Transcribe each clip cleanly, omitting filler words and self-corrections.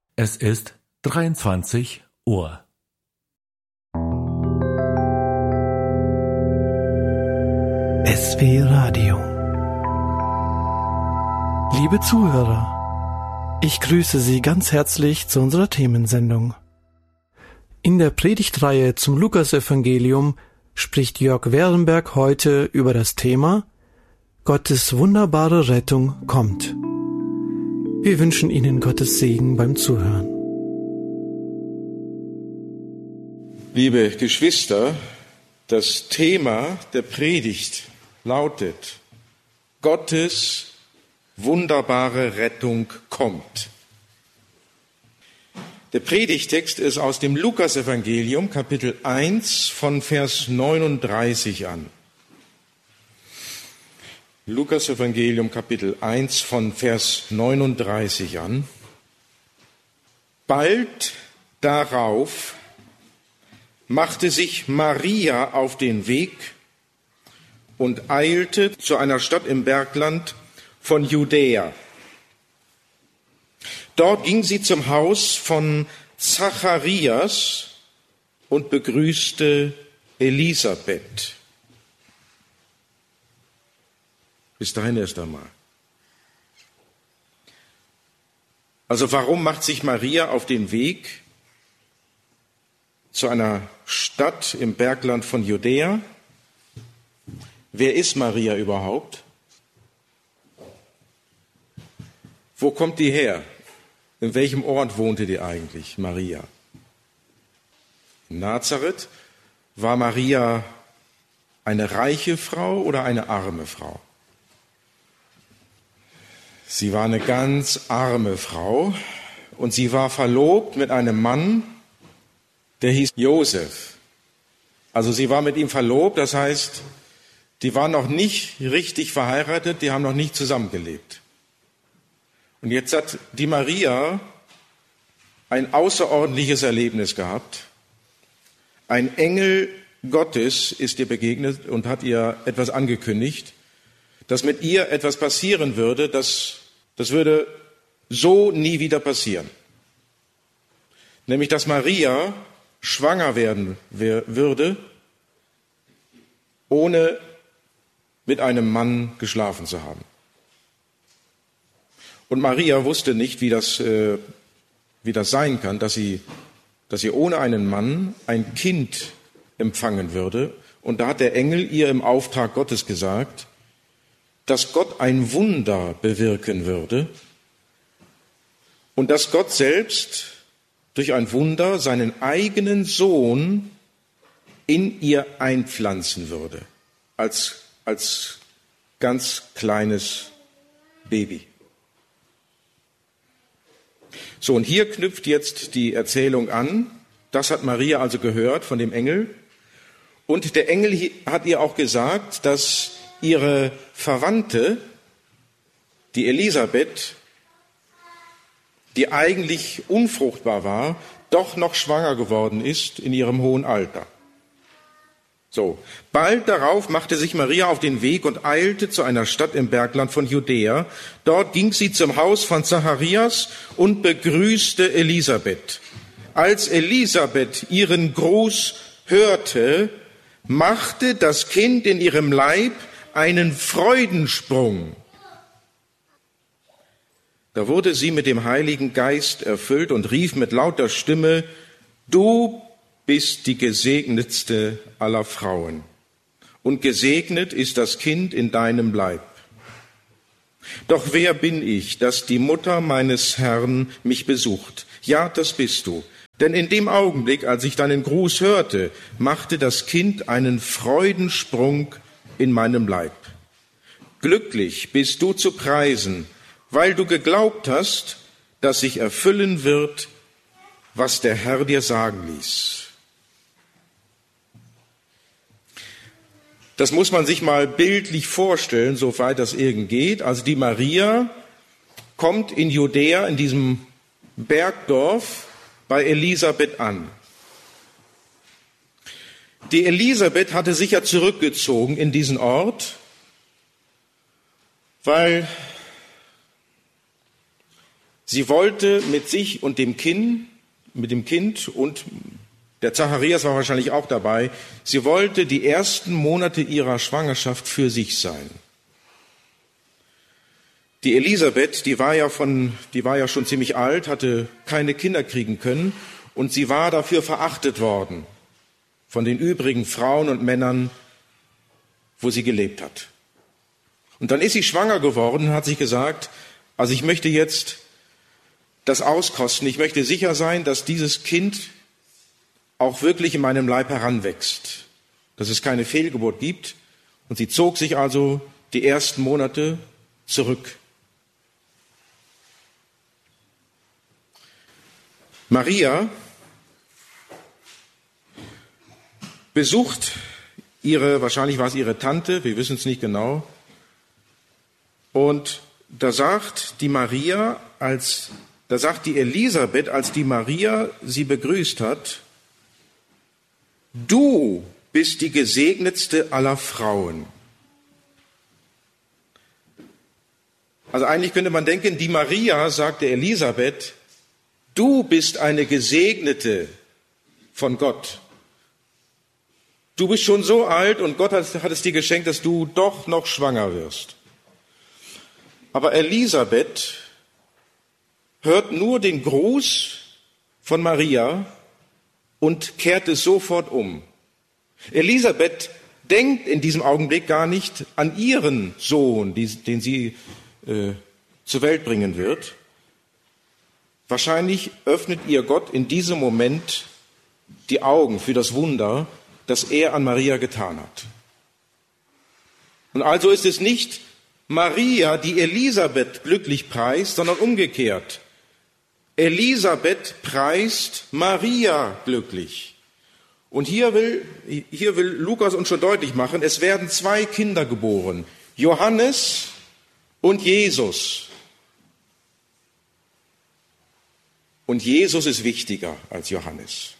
Es ist 23 Uhr. SW Radio. Liebe Zuhörer, ich grüße Sie ganz herzlich zu unserer Themensendung. In der Predigtreihe zum Lukasevangelium spricht Jörg Werenberg heute über das Thema Gottes wunderbare Rettung kommt. Wir wünschen Ihnen Gottes Segen beim Zuhören. Liebe Geschwister, das Thema der Predigt lautet: Gottes wunderbare Rettung kommt. Der Predigtext ist aus dem Lukasevangelium, Kapitel 1, von Vers 39 an. Lukasevangelium, Kapitel 1, von Vers 39 an. Bald darauf machte sich Maria auf den Weg und eilte zu einer Stadt im Bergland von Judäa. Dort ging sie zum Haus von Zacharias und begrüßte Elisabeth. Bis dahin erst einmal. Also warum macht sich Maria auf den Weg zu einer Stadt im Bergland von Judäa? Wer ist Maria überhaupt? Wo kommt die her? In welchem Ort wohnte die eigentlich, Maria? In Nazareth. War Maria eine reiche Frau oder eine arme Frau? Sie war eine ganz arme Frau und sie war verlobt mit einem Mann, der hieß Josef. Also sie war mit ihm verlobt, das heißt, die waren noch nicht richtig verheiratet, die haben noch nicht zusammengelebt. Und jetzt hat die Maria ein außerordentliches Erlebnis gehabt. Ein Engel Gottes ist ihr begegnet und hat ihr etwas angekündigt, dass mit ihr etwas passieren würde, das würde so nie wieder passieren. Nämlich, dass Maria schwanger werden würde, ohne mit einem Mann geschlafen zu haben. Und Maria wusste nicht, wie das sein kann, dass sie ohne einen Mann ein Kind empfangen würde. Und da hat der Engel ihr im Auftrag Gottes gesagt, dass Gott ein Wunder bewirken würde und dass Gott selbst durch ein Wunder seinen eigenen Sohn in ihr einpflanzen würde, als ganz kleines Baby. So, und hier knüpft jetzt die Erzählung an. Das hat Maria also gehört von dem Engel. Und der Engel hat ihr auch gesagt, dass ihre Verwandte, die Elisabeth, die eigentlich unfruchtbar war, doch noch schwanger geworden ist in ihrem hohen Alter. So, bald darauf machte sich Maria auf den Weg und eilte zu einer Stadt im Bergland von Judäa. Dort ging sie zum Haus von Zacharias und begrüßte Elisabeth. Als Elisabeth ihren Gruß hörte, machte das Kind in ihrem Leib einen Freudensprung. Da wurde sie mit dem Heiligen Geist erfüllt und rief mit lauter Stimme: Du bist die gesegnetste aller Frauen, und gesegnet ist das Kind in deinem Leib. Doch wer bin ich, dass die Mutter meines Herrn mich besucht? Ja, das bist du. Denn in dem Augenblick, als ich deinen Gruß hörte, machte das Kind einen Freudensprung in meinem Leib. Glücklich bist du zu preisen, weil du geglaubt hast, dass sich erfüllen wird, was der Herr dir sagen ließ. Das muss man sich mal bildlich vorstellen, soweit das irgend geht. Also die Maria kommt in Judäa, in diesem Bergdorf, bei Elisabeth an. Die Elisabeth hatte sich ja zurückgezogen in diesen Ort, weil Sie wollte mit sich und mit dem Kind und der Zacharias war wahrscheinlich auch dabei, sie wollte die ersten Monate ihrer Schwangerschaft für sich sein. Die Elisabeth, die war ja schon ziemlich alt, hatte keine Kinder kriegen können und sie war dafür verachtet worden von den übrigen Frauen und Männern, wo sie gelebt hat. Und dann ist sie schwanger geworden und hat sich gesagt, also ich möchte jetzt das auskosten, ich möchte sicher sein, dass dieses Kind auch wirklich in meinem Leib heranwächst, dass es keine Fehlgeburt gibt. Und sie zog sich also die ersten Monate zurück. Maria besucht wahrscheinlich war es ihre Tante, wir wissen es nicht genau. Und da sagt die Elisabeth, als die Maria sie begrüßt hat, du bist die gesegnetste aller Frauen. Also eigentlich könnte man denken, die Maria sagt der Elisabeth, du bist eine Gesegnete von Gott. Du bist schon so alt und Gott hat es dir geschenkt, dass du doch noch schwanger wirst. Aber Elisabeth hört nur den Gruß von Maria und kehrt es sofort um. Elisabeth denkt in diesem Augenblick gar nicht an ihren Sohn, den sie zur Welt bringen wird. Wahrscheinlich öffnet ihr Gott in diesem Moment die Augen für das Wunder, das er an Maria getan hat. Und also ist es nicht Maria, die Elisabeth glücklich preist, sondern umgekehrt. Elisabeth preist Maria glücklich. Und hier will Lukas uns schon deutlich machen, es werden 2 Kinder geboren, Johannes und Jesus. Und Jesus ist wichtiger als Johannes.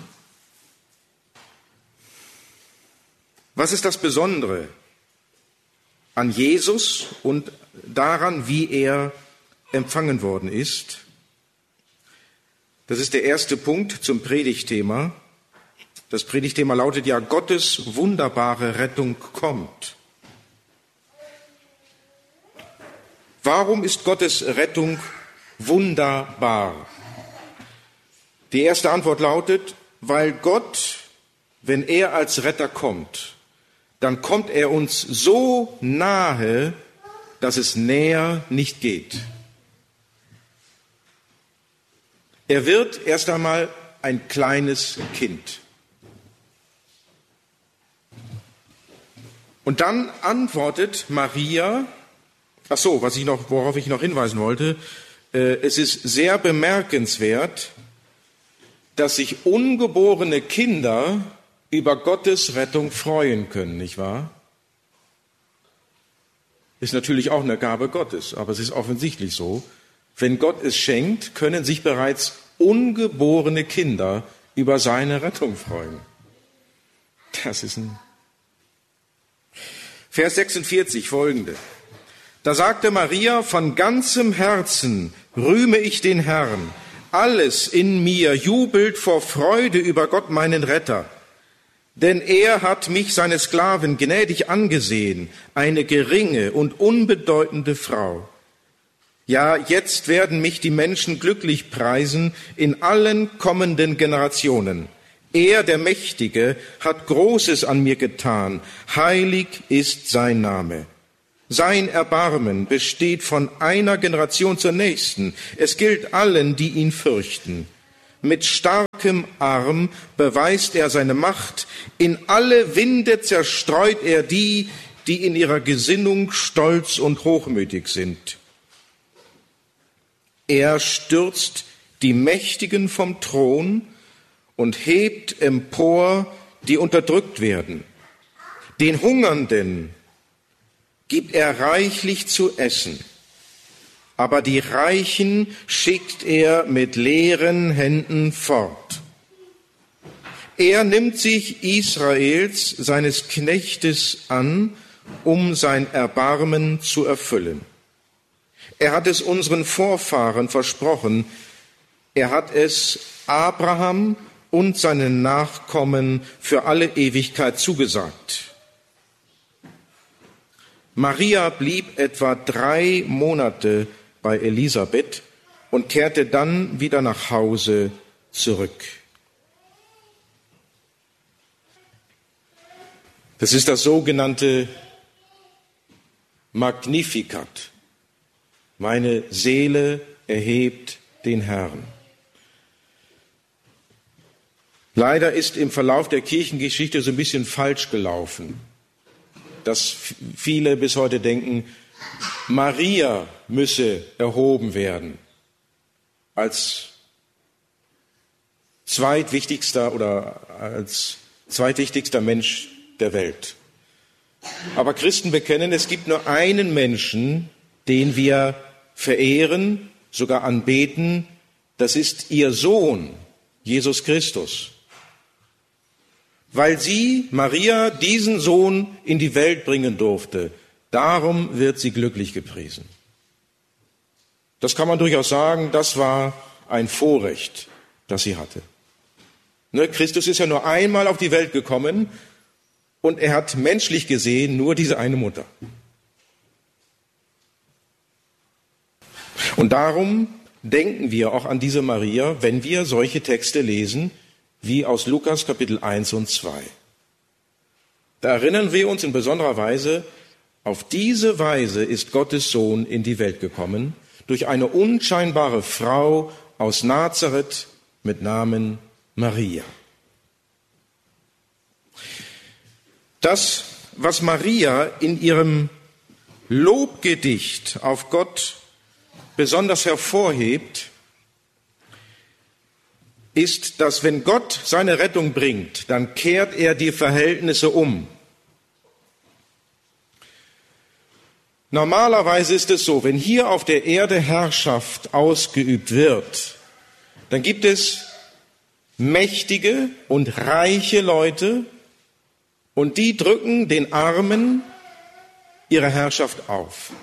Was ist das Besondere an Jesus und daran, wie er empfangen worden ist? Das ist der erste Punkt zum Predigtthema. Das Predigtthema lautet ja, Gottes wunderbare Rettung kommt. Warum ist Gottes Rettung wunderbar? Die erste Antwort lautet, weil Gott, wenn er als Retter kommt, dann kommt er uns so nahe, dass es näher nicht geht. Er wird erst einmal ein kleines Kind. Und dann antwortet Maria, worauf ich noch hinweisen wollte, es ist sehr bemerkenswert, dass sich ungeborene Kinder über Gottes Rettung freuen können, nicht wahr? Ist natürlich auch eine Gabe Gottes, aber es ist offensichtlich so. Wenn Gott es schenkt, können sich bereits ungeborene Kinder über seine Rettung freuen. Das ist ein Vers 46, folgende. Da sagte Maria, von ganzem Herzen rühme ich den Herrn. Alles in mir jubelt vor Freude über Gott, meinen Retter. Denn er hat mich, seine Sklavin, gnädig angesehen, eine geringe und unbedeutende Frau. Ja, jetzt werden mich die Menschen glücklich preisen in allen kommenden Generationen. Er, der Mächtige, hat Großes an mir getan. Heilig ist sein Name. Sein Erbarmen besteht von einer Generation zur nächsten. Es gilt allen, die ihn fürchten. Mit starkem Arm beweist er seine Macht. In alle Winde zerstreut er die, die in ihrer Gesinnung stolz und hochmütig sind. Er stürzt die Mächtigen vom Thron und hebt empor, die unterdrückt werden. Den Hungernden gibt er reichlich zu essen. Aber die Reichen schickt er mit leeren Händen fort. Er nimmt sich Israels, seines Knechtes, an, um sein Erbarmen zu erfüllen. Er hat es unseren Vorfahren versprochen. Er hat es Abraham und seinen Nachkommen für alle Ewigkeit zugesagt. Maria blieb etwa 3 Monate bei Elisabeth und kehrte dann wieder nach Hause zurück. Das ist das sogenannte Magnificat. Meine Seele erhebt den Herrn. Leider ist im Verlauf der Kirchengeschichte so ein bisschen falsch gelaufen, dass viele bis heute denken, Maria müsse erhoben werden als zweitwichtigster Mensch der Welt. Aber Christen bekennen, es gibt nur einen Menschen, den wir verehren, sogar anbeten, das ist ihr Sohn, Jesus Christus. Weil sie, Maria, diesen Sohn in die Welt bringen durfte, darum wird sie glücklich gepriesen. Das kann man durchaus sagen, das war ein Vorrecht, das sie hatte. Christus ist ja nur einmal auf die Welt gekommen und er hat menschlich gesehen nur diese eine Mutter. Und darum denken wir auch an diese Maria, wenn wir solche Texte lesen, wie aus Lukas Kapitel 1 und 2. Da erinnern wir uns in besonderer Weise, auf diese Weise ist Gottes Sohn in die Welt gekommen, durch eine unscheinbare Frau aus Nazareth mit Namen Maria. Das, was Maria in ihrem Lobgedicht auf Gott besonders hervorhebt, ist, dass wenn Gott seine Rettung bringt, dann kehrt er die Verhältnisse um. Normalerweise ist es so, wenn hier auf der Erde Herrschaft ausgeübt wird, dann gibt es mächtige und reiche Leute und die drücken den Armen ihre Herrschaft auf.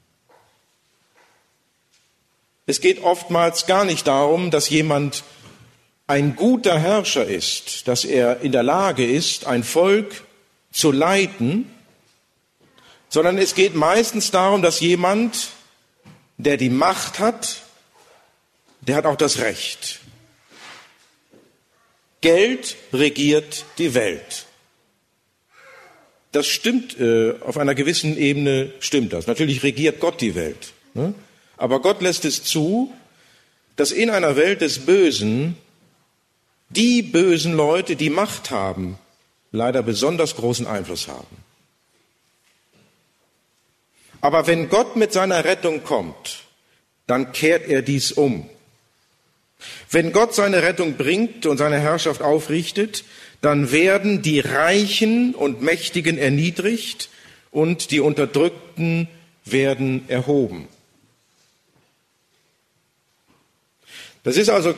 Es geht oftmals gar nicht darum, dass jemand ein guter Herrscher ist, dass er in der Lage ist, ein Volk zu leiten, sondern es geht meistens darum, dass jemand, der die Macht hat, der hat auch das Recht. Geld regiert die Welt. Das stimmt, auf einer gewissen Ebene stimmt das. Natürlich regiert Gott die Welt. Ne? Aber Gott lässt es zu, dass in einer Welt des Bösen die bösen Leute, die Macht haben, leider besonders großen Einfluss haben. Aber wenn Gott mit seiner Rettung kommt, dann kehrt er dies um. Wenn Gott seine Rettung bringt und seine Herrschaft aufrichtet, dann werden die Reichen und Mächtigen erniedrigt und die Unterdrückten werden erhoben. Das ist also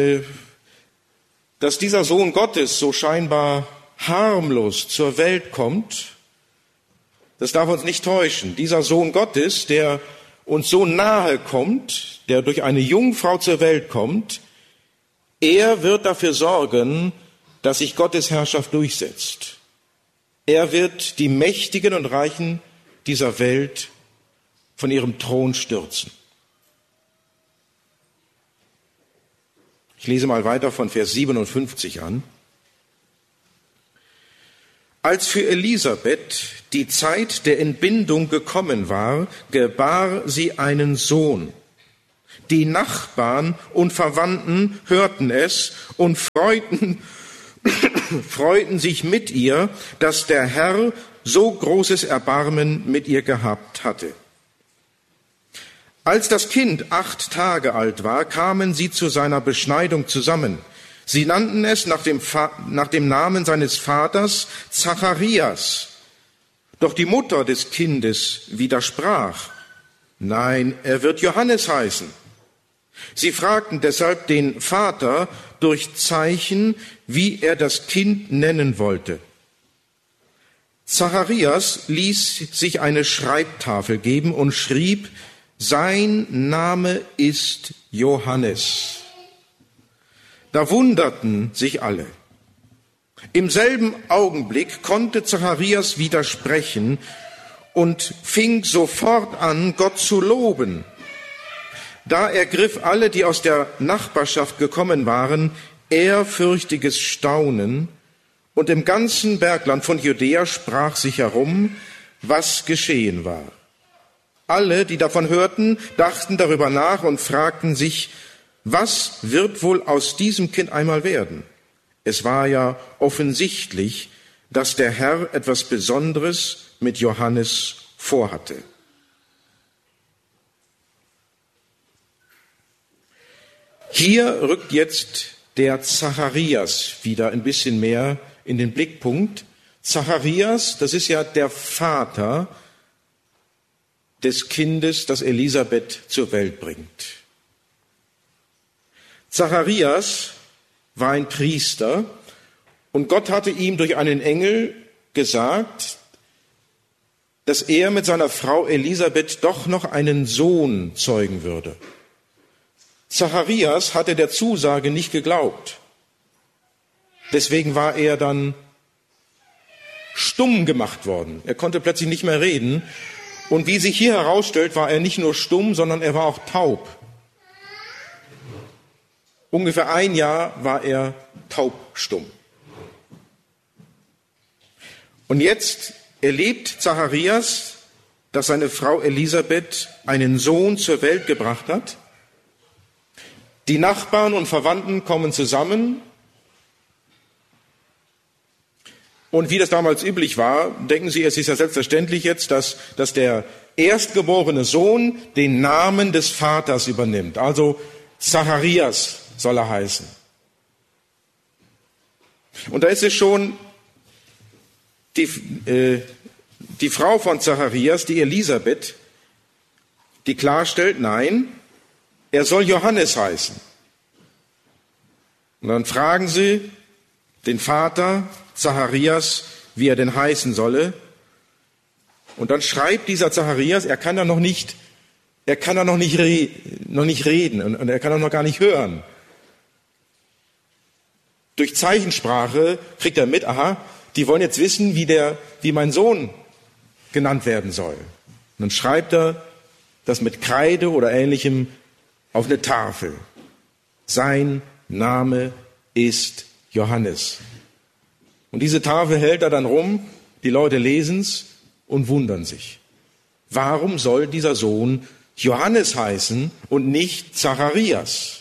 dass dieser Sohn Gottes so scheinbar harmlos zur Welt kommt, das darf uns nicht täuschen. Dieser Sohn Gottes, der uns so nahe kommt, der durch eine Jungfrau zur Welt kommt, er wird dafür sorgen, dass sich Gottes Herrschaft durchsetzt. Er wird die Mächtigen und Reichen dieser Welt von ihrem Thron stürzen. Ich lese mal weiter von Vers 57 an. Als für Elisabeth die Zeit der Entbindung gekommen war, gebar sie einen Sohn. Die Nachbarn und Verwandten hörten es und freuten sich mit ihr, dass der Herr so großes Erbarmen mit ihr gehabt hatte. Als das Kind 8 Tage alt war, kamen sie zu seiner Beschneidung zusammen. Sie nannten es nach dem Namen seines Vaters Zacharias. Doch die Mutter des Kindes widersprach: Nein, er wird Johannes heißen. Sie fragten deshalb den Vater durch Zeichen, wie er das Kind nennen wollte. Zacharias ließ sich eine Schreibtafel geben und schrieb: sein Name ist Johannes. Da wunderten sich alle. Im selben Augenblick konnte Zacharias widersprechen und fing sofort an, Gott zu loben. Da ergriff alle, die aus der Nachbarschaft gekommen waren, ehrfürchtiges Staunen, und im ganzen Bergland von Judäa sprach sich herum, was geschehen war. Alle, die davon hörten, dachten darüber nach und fragten sich, was wird wohl aus diesem Kind einmal werden? Es war ja offensichtlich, dass der Herr etwas Besonderes mit Johannes vorhatte. Hier rückt jetzt der Zacharias wieder ein bisschen mehr in den Blickpunkt. Zacharias, das ist ja der Vater des Kindes, das Elisabeth zur Welt bringt. Zacharias war ein Priester und Gott hatte ihm durch einen Engel gesagt, dass er mit seiner Frau Elisabeth doch noch einen Sohn zeugen würde. Zacharias hatte der Zusage nicht geglaubt. Deswegen war er dann stumm gemacht worden. Er konnte plötzlich nicht mehr reden. Und wie sich hier herausstellt, war er nicht nur stumm, sondern er war auch taub. Ungefähr ein Jahr war er taubstumm. Und jetzt erlebt Zacharias, dass seine Frau Elisabeth einen Sohn zur Welt gebracht hat. Die Nachbarn und Verwandten kommen zusammen. Und wie das damals üblich war, denken Sie, es ist ja selbstverständlich jetzt, dass der erstgeborene Sohn den Namen des Vaters übernimmt. Also Zacharias soll er heißen. Und da ist es schon die Frau von Zacharias, die Elisabeth, die klarstellt, nein, er soll Johannes heißen. Und dann fragen sie den Vater Zacharias, wie er denn heißen solle. Und dann schreibt dieser Zacharias, er kann da noch nicht reden und er kann auch noch gar nicht hören. Durch Zeichensprache kriegt er mit, aha, die wollen jetzt wissen, wie mein Sohn genannt werden soll. Und dann schreibt er das mit Kreide oder Ähnlichem auf eine Tafel. Sein Name ist Johannes. Und diese Tafel hält er dann rum, die Leute lesen's und wundern sich. Warum soll dieser Sohn Johannes heißen und nicht Zacharias?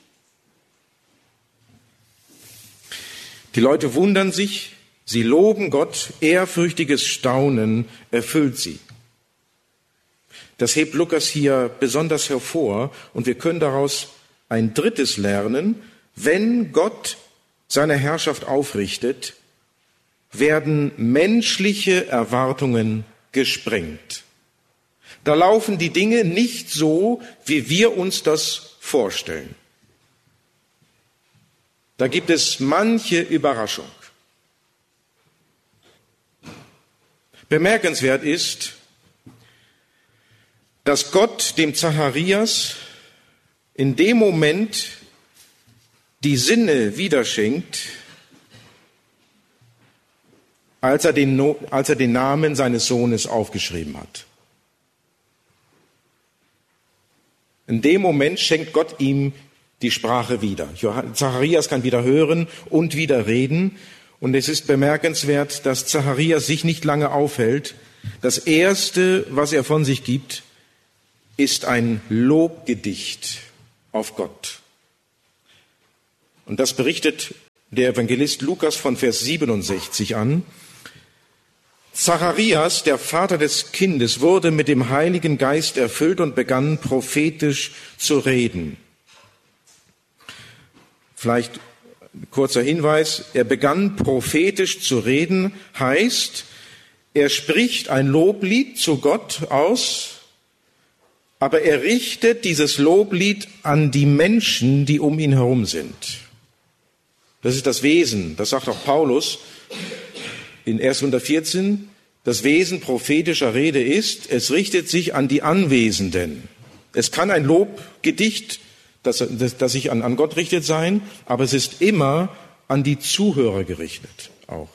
Die Leute wundern sich, sie loben Gott, ehrfürchtiges Staunen erfüllt sie. Das hebt Lukas hier besonders hervor und wir können daraus ein drittes lernen. Wenn Gott seine Herrschaft aufrichtet, werden menschliche Erwartungen gesprengt. Da laufen die Dinge nicht so, wie wir uns das vorstellen. Da gibt es manche Überraschung. Bemerkenswert ist, dass Gott dem Zacharias in dem Moment die Sinne wiederschenkt, als er den Namen seines Sohnes aufgeschrieben hat. In dem Moment schenkt Gott ihm die Sprache wieder. Zacharias kann wieder hören und wieder reden. Und es ist bemerkenswert, dass Zacharias sich nicht lange aufhält. Das Erste, was er von sich gibt, ist ein Lobgedicht auf Gott. Und das berichtet der Evangelist Lukas von Vers 67 an. Zacharias, der Vater des Kindes, wurde mit dem Heiligen Geist erfüllt und begann prophetisch zu reden. Vielleicht ein kurzer Hinweis, er begann prophetisch zu reden, heißt, er spricht ein Loblied zu Gott aus, aber er richtet dieses Loblied an die Menschen, die um ihn herum sind. Das ist das Wesen, das sagt auch Paulus in 1. Korinther 14, das Wesen prophetischer Rede ist, es richtet sich an die Anwesenden. Es kann ein Lobgedicht, das sich an Gott richtet sein, aber es ist immer an die Zuhörer gerichtet auch.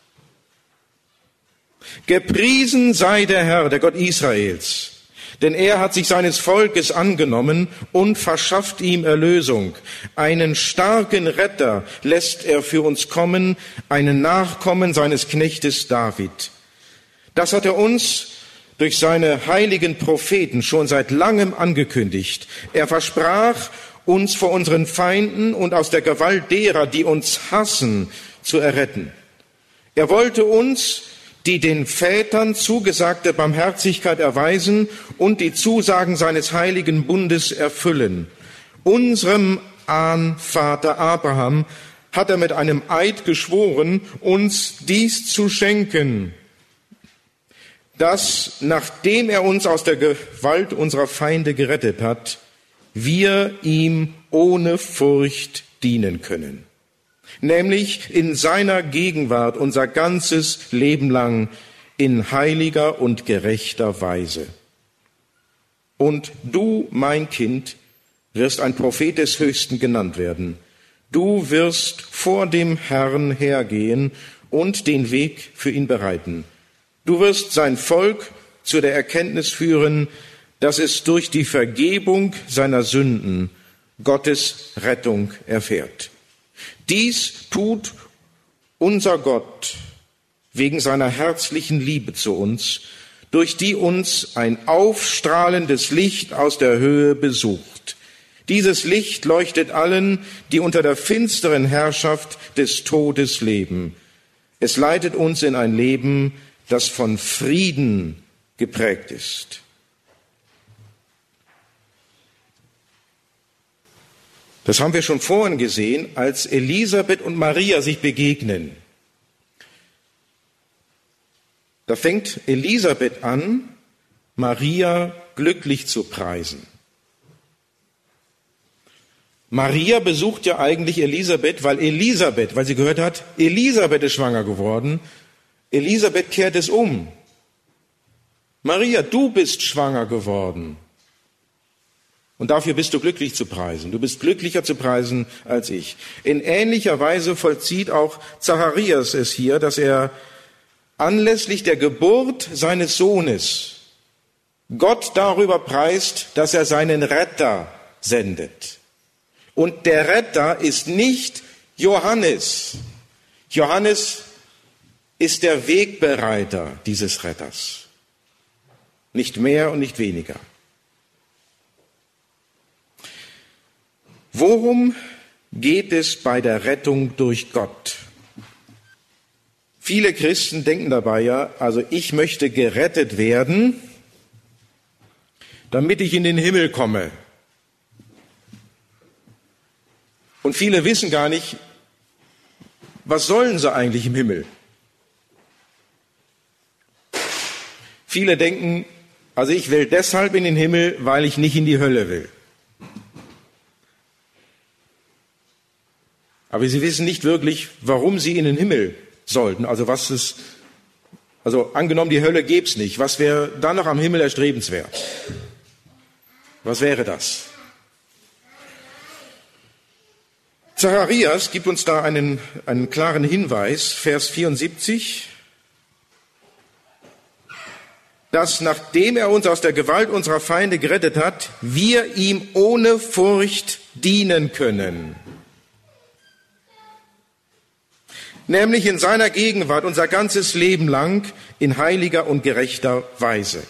Gepriesen sei der Herr, der Gott Israels, denn er hat sich seines Volkes angenommen und verschafft ihm Erlösung. Einen starken Retter lässt er für uns kommen, einen Nachkommen seines Knechtes David. Das hat er uns durch seine heiligen Propheten schon seit langem angekündigt. Er versprach, uns vor unseren Feinden und aus der Gewalt derer, die uns hassen, zu erretten. Er wollte uns die den Vätern zugesagte Barmherzigkeit erweisen und die Zusagen seines heiligen Bundes erfüllen. Unserem Ahnvater Abraham hat er mit einem Eid geschworen, uns dies zu schenken, dass, nachdem er uns aus der Gewalt unserer Feinde gerettet hat, wir ihm ohne Furcht dienen können. Nämlich in seiner Gegenwart unser ganzes Leben lang in heiliger und gerechter Weise. Und du, mein Kind, wirst ein Prophet des Höchsten genannt werden. Du wirst vor dem Herrn hergehen und den Weg für ihn bereiten. Du wirst sein Volk zu der Erkenntnis führen, dass es durch die Vergebung seiner Sünden Gottes Rettung erfährt. Dies tut unser Gott wegen seiner herzlichen Liebe zu uns, durch die uns ein aufstrahlendes Licht aus der Höhe besucht. Dieses Licht leuchtet allen, die unter der finsteren Herrschaft des Todes leben. Es leitet uns in ein Leben, das von Frieden geprägt ist. Das haben wir schon vorhin gesehen, als Elisabeth und Maria sich begegnen. Da fängt Elisabeth an, Maria glücklich zu preisen. Maria besucht ja eigentlich Elisabeth, weil sie gehört hat, Elisabeth ist schwanger geworden. Elisabeth kehrt es um. Maria, du bist schwanger geworden. Und dafür bist du glücklich zu preisen. Du bist glücklicher zu preisen als ich. In ähnlicher Weise vollzieht auch Zacharias es hier, dass er anlässlich der Geburt seines Sohnes Gott darüber preist, dass er seinen Retter sendet. Und der Retter ist nicht Johannes. Johannes ist der Wegbereiter dieses Retters. Nicht mehr und nicht weniger. Worum geht es bei der Rettung durch Gott? Viele Christen denken dabei ja, also ich möchte gerettet werden, damit ich in den Himmel komme. Und viele wissen gar nicht, was sollen sie eigentlich im Himmel? Viele denken, also ich will deshalb in den Himmel, weil ich nicht in die Hölle will. Aber sie wissen nicht wirklich, warum sie in den Himmel sollten. Also angenommen, die Hölle gäbe es nicht. Was wäre dann noch am Himmel erstrebenswert? Was wäre das? Zacharias gibt uns da einen klaren Hinweis, Vers 74, dass nachdem er uns aus der Gewalt unserer Feinde gerettet hat, wir ihm ohne Furcht dienen können. Nämlich in seiner Gegenwart unser ganzes Leben lang in heiliger und gerechter Weise.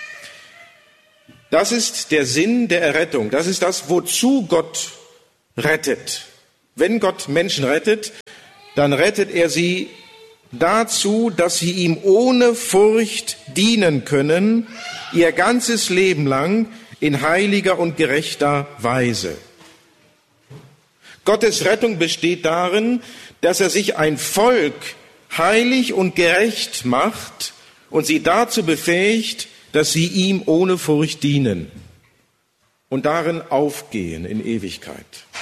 Das ist der Sinn der Errettung. Das ist das, wozu Gott rettet. Wenn Gott Menschen rettet, dann rettet er sie dazu, dass sie ihm ohne Furcht dienen können, ihr ganzes Leben lang in heiliger und gerechter Weise. Gottes Rettung besteht darin, dass er sich ein Volk heilig und gerecht macht und sie dazu befähigt, dass sie ihm ohne Furcht dienen und darin aufgehen in Ewigkeit.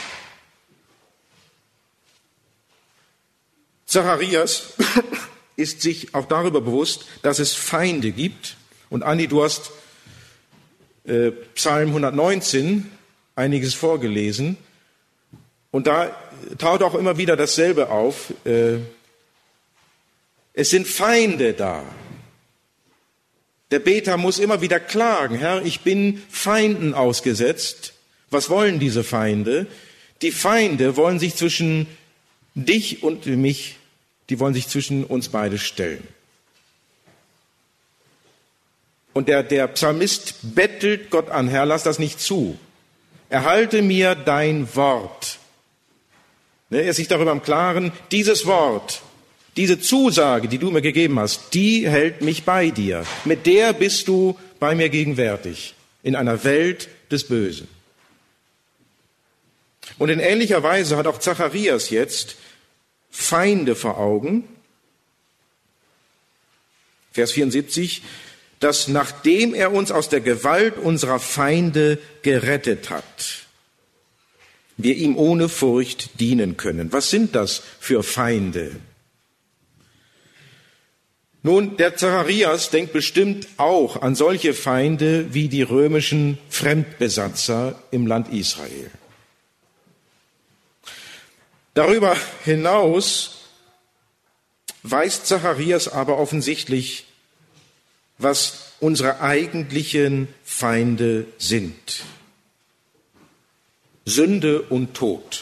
Zacharias ist sich auch darüber bewusst, dass es Feinde gibt. Und Andi, du hast Psalm 119 einiges vorgelesen. Und da taucht auch immer wieder dasselbe auf. Es sind Feinde da. Der Beter muss immer wieder klagen, Herr, ich bin Feinden ausgesetzt. Was wollen diese Feinde? Die Feinde wollen sich zwischen dich und mich, die wollen sich zwischen uns beide stellen. Und der Psalmist bettelt Gott an, Herr, lass das nicht zu. Erhalte mir dein Wort. Er ist sich darüber im Klaren, dieses Wort, diese Zusage, die du mir gegeben hast, die hält mich bei dir. Mit der bist du bei mir gegenwärtig, in einer Welt des Bösen. Und in ähnlicher Weise hat auch Zacharias jetzt Feinde vor Augen. Vers 74, dass nachdem er uns aus der Gewalt unserer Feinde gerettet hat, wir ihm ohne Furcht dienen können. Was sind das für Feinde? Nun, der Zacharias denkt bestimmt auch an solche Feinde wie die römischen Fremdbesatzer im Land Israel. Darüber hinaus weiß Zacharias aber offensichtlich, was unsere eigentlichen Feinde sind. Sünde und Tod.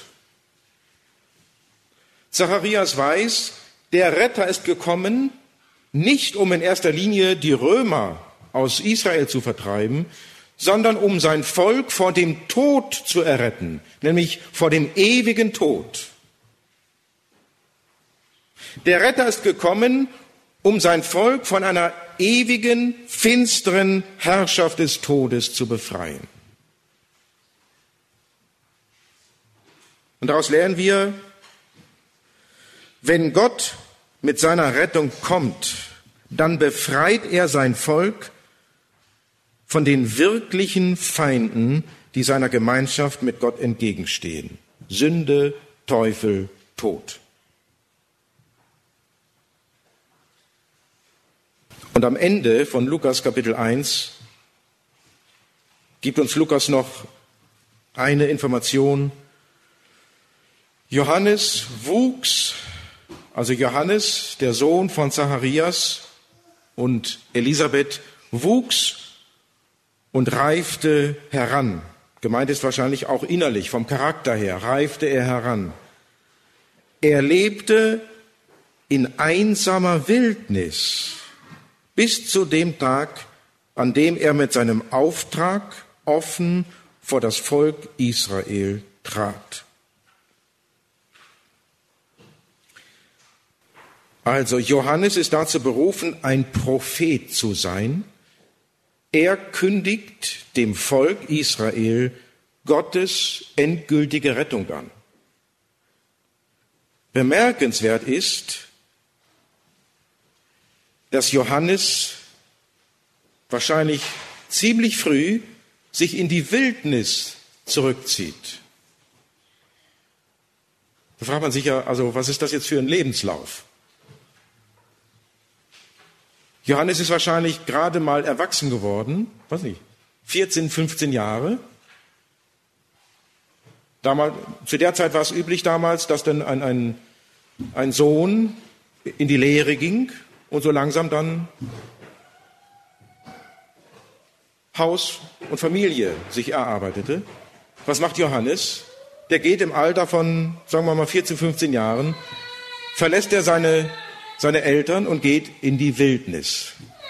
Zacharias weiß, der Retter ist gekommen, nicht um in erster Linie die Römer aus Israel zu vertreiben, sondern um sein Volk vor dem Tod zu erretten, nämlich vor dem ewigen Tod. Der Retter ist gekommen, um sein Volk von einer ewigen, finsteren Herrschaft des Todes zu befreien. Und daraus lernen wir, wenn Gott mit seiner Rettung kommt, dann befreit er sein Volk von den wirklichen Feinden, die seiner Gemeinschaft mit Gott entgegenstehen. Sünde, Teufel, Tod. Und am Ende von Lukas Kapitel 1 gibt uns Lukas noch eine Information. Johannes wuchs, also Johannes, der Sohn von Zacharias, und Elisabeth wuchs und reifte heran. Gemeint ist wahrscheinlich auch innerlich, vom Charakter her, reifte er heran. Er lebte in einsamer Wildnis bis zu dem Tag, an dem er mit seinem Auftrag offen vor das Volk Israel trat. Also Johannes ist dazu berufen, ein Prophet zu sein. Er kündigt dem Volk Israel Gottes endgültige Rettung an. Bemerkenswert ist, dass Johannes wahrscheinlich ziemlich früh sich in die Wildnis zurückzieht. Da fragt man sich ja, also was ist das jetzt für ein Lebenslauf? Johannes ist wahrscheinlich gerade mal erwachsen geworden, weiß nicht, 14, 15 Jahre. Zu der Zeit war es üblich damals, dass dann ein Sohn in die Lehre ging und so langsam dann Haus und Familie sich erarbeitete. Was macht Johannes? Der geht im Alter von, sagen wir mal, 14, 15 Jahren, verlässt er seine Eltern und geht in die Wildnis.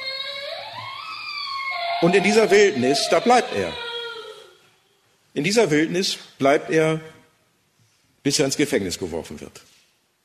Und in dieser Wildnis, da bleibt er. In dieser Wildnis bleibt er, bis er ins Gefängnis geworfen wird.